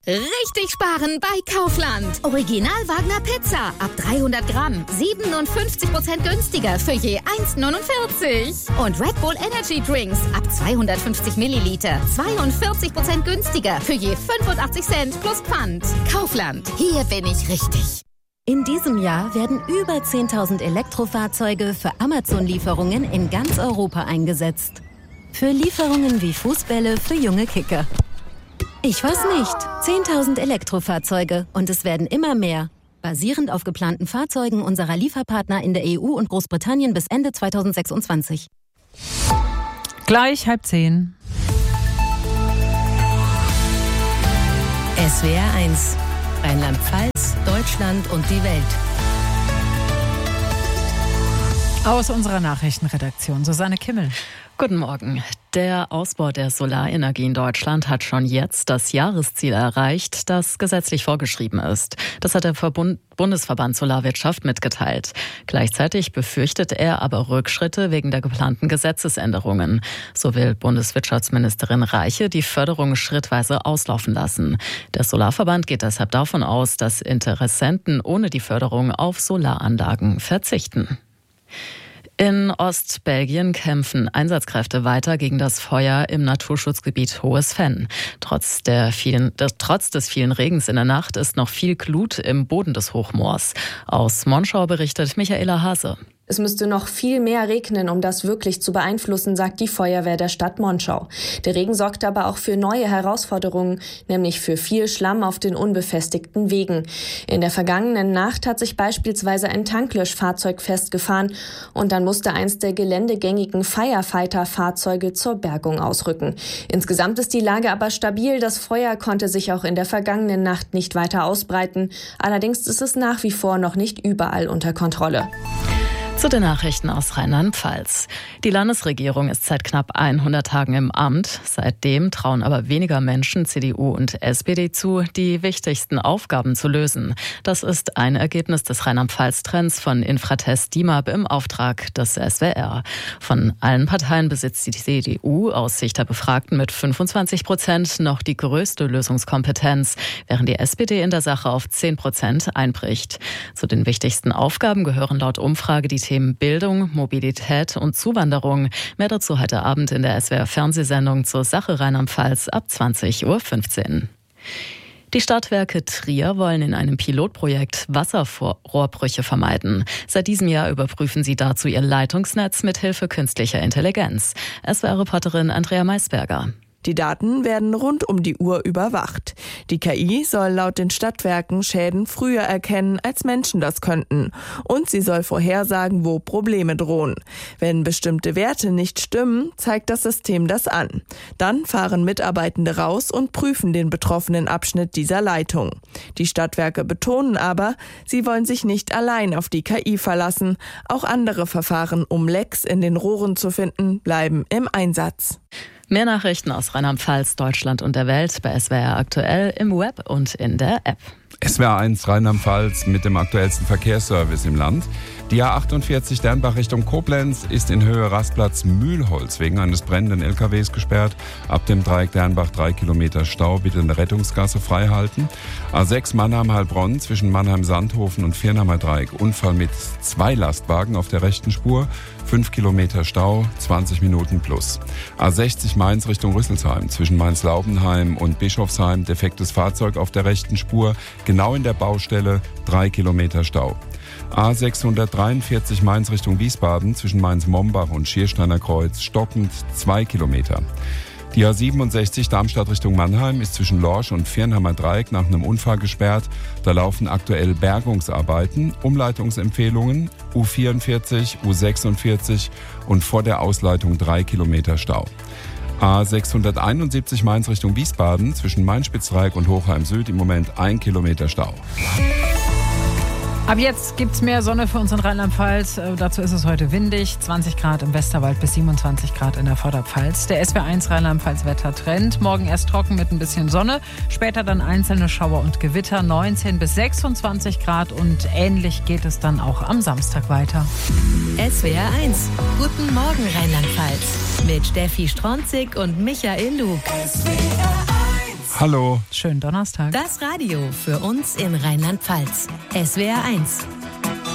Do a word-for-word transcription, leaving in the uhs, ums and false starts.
Richtig sparen bei Kaufland. Original Wagner Pizza ab dreihundert Gramm. siebenundfünfzig Prozent günstiger für je eins neunundvierzig. Und Red Bull Energy Drinks ab zweihundertfünfzig Milliliter. zweiundvierzig Prozent günstiger für je fünfundachtzig Cent plus Pfand. Kaufland. Hier bin ich richtig. In diesem Jahr werden über zehntausend Elektrofahrzeuge für Amazon-Lieferungen in ganz Europa eingesetzt. Für Lieferungen wie Fußbälle für junge Kicker. Ich weiß nicht. zehntausend Elektrofahrzeuge und es werden immer mehr. Basierend auf geplanten Fahrzeugen unserer Lieferpartner in der E U und Großbritannien bis Ende zweitausendsechsundzwanzig. Gleich halb zehn. S W R eins. Rheinland-Pfalz, Deutschland und die Welt. Aus unserer Nachrichtenredaktion, Susanne Kimmel. Guten Morgen. Der Ausbau der Solarenergie in Deutschland hat schon jetzt das Jahresziel erreicht, das gesetzlich vorgeschrieben ist. Das hat der Verbund, Bundesverband Solarwirtschaft mitgeteilt. Gleichzeitig befürchtet er aber Rückschritte wegen der geplanten Gesetzesänderungen. So will Bundeswirtschaftsministerin Reiche die Förderung schrittweise auslaufen lassen. Der Solarverband geht deshalb davon aus, dass Interessenten ohne die Förderung auf Solaranlagen verzichten. In Ostbelgien kämpfen Einsatzkräfte weiter gegen das Feuer im Naturschutzgebiet Hohes Venn. Trotz, der vielen, des, trotz des vielen Regens in der Nacht ist noch viel Glut im Boden des Hochmoors. Aus Monschau berichtet Michaela Hase. Es müsste noch viel mehr regnen, um das wirklich zu beeinflussen, sagt die Feuerwehr der Stadt Monschau. Der Regen sorgt aber auch für neue Herausforderungen, nämlich für viel Schlamm auf den unbefestigten Wegen. In der vergangenen Nacht hat sich beispielsweise ein Tanklöschfahrzeug festgefahren und dann musste eins der geländegängigen Firefighter-Fahrzeuge zur Bergung ausrücken. Insgesamt ist die Lage aber stabil. Das Feuer konnte sich auch in der vergangenen Nacht nicht weiter ausbreiten. Allerdings ist es nach wie vor noch nicht überall unter Kontrolle. Zu den Nachrichten aus Rheinland-Pfalz. Die Landesregierung ist seit knapp hundert Tagen im Amt. Seitdem trauen aber weniger Menschen C D U und S P D zu, die wichtigsten Aufgaben zu lösen. Das ist ein Ergebnis des Rheinland-Pfalz-Trends von Infratest DIMAP im Auftrag des S W R. Von allen Parteien besitzt die C D U aus Sicht der Befragten mit fünfundzwanzig Prozent noch die größte Lösungskompetenz, während die S P D in der Sache auf zehn Prozent einbricht. Zu den wichtigsten Aufgaben gehören laut Umfrage die Themen Bildung, Mobilität und Zuwanderung. Mehr dazu heute Abend in der S W R-Fernsehsendung zur Sache Rheinland-Pfalz ab zwanzig Uhr fünfzehn. Die Stadtwerke Trier wollen in einem Pilotprojekt Wasserrohrbrüche vermeiden. Seit diesem Jahr überprüfen sie dazu ihr Leitungsnetz mit Hilfe künstlicher Intelligenz. S W R-Reporterin Andrea Maisberger. Die Daten werden rund um die Uhr überwacht. Die K I soll laut den Stadtwerken Schäden früher erkennen, als Menschen das könnten. Und sie soll vorhersagen, wo Probleme drohen. Wenn bestimmte Werte nicht stimmen, zeigt das System das an. Dann fahren Mitarbeitende raus und prüfen den betroffenen Abschnitt dieser Leitung. Die Stadtwerke betonen aber, sie wollen sich nicht allein auf die K I verlassen. Auch andere Verfahren, um Lecks in den Rohren zu finden, bleiben im Einsatz. Mehr Nachrichten aus Rheinland-Pfalz, Deutschland und der Welt bei S W R aktuell im Web und in der App. S W R eins Rheinland-Pfalz mit dem aktuellsten Verkehrsservice im Land. Die A achtundvierzig Dernbach Richtung Koblenz ist in Höhe Rastplatz Mühlholz wegen eines brennenden L K Ws gesperrt. Ab dem Dreieck Dernbach drei Kilometer Stau, bitte in der Rettungsgasse freihalten. A sechs Mannheim-Heilbronn zwischen Mannheim-Sandhofen und Viernheimer Dreieck. Unfall mit zwei Lastwagen auf der rechten Spur. fünf Kilometer Stau, zwanzig Minuten plus. A sechzig Mainz Richtung Rüsselsheim zwischen Mainz-Laubenheim und Bischofsheim. Defektes Fahrzeug auf der rechten Spur. Genau in der Baustelle, drei Kilometer Stau. A sechshundertdreiundvierzig Mainz Richtung Wiesbaden zwischen Mainz-Mombach und Schiersteiner Kreuz stockend zwei Kilometer. Die A siebenundsechzig Darmstadt Richtung Mannheim ist zwischen Lorsch und Viernheimer Dreieck nach einem Unfall gesperrt. Da laufen aktuell Bergungsarbeiten, Umleitungsempfehlungen, U vierundvierzig, U sechsundvierzig und vor der Ausleitung drei Kilometer Stau. A sechshunderteinundsiebzig Mainz Richtung Wiesbaden zwischen Main-Spitz-Dreieck und Hochheim Süd im Moment ein Kilometer Stau. Ab jetzt gibt's mehr Sonne für uns in Rheinland-Pfalz. Äh, dazu ist es heute windig. zwanzig Grad im Westerwald bis siebenundzwanzig Grad in der Vorderpfalz. Der S W R eins Rheinland-Pfalz-Wettertrend. Morgen erst trocken mit ein bisschen Sonne. Später dann einzelne Schauer und Gewitter. neunzehn bis sechsundzwanzig Grad. Und ähnlich geht es dann auch am Samstag weiter. S W R eins. Guten Morgen Rheinland-Pfalz. Mit Steffi Stronzig und Michael Lug. S W R eins. Hallo. Schönen Donnerstag. Das Radio für uns in Rheinland-Pfalz. S W R eins.